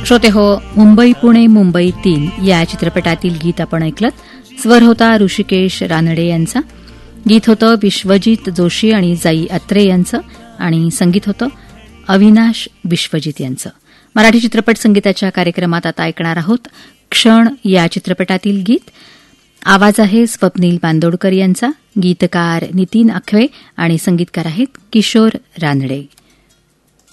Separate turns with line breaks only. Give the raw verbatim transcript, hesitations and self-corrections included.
श्रोते हो, मुंबई पुणे मुंबई तीन या चित्रपटातील गीत आपण ऐकलत. स्वर होता ऋषिकेश रानडे यांचा, गीत होतं विश्वजित जोशी आणि जाई अत्रे यांचं आणि संगीत होतं अविनाश विश्वजित यांचं. मराठी चित्रपट संगीताच्या कार्यक्रमात आता ऐकणार आहोत क्षण या चित्रपटातील गीत. आवाज आहे स्वप्नील बांदोडकर यांचा, गीतकार नितीन आखवे आणि संगीतकार आहेत किशोर रानडे.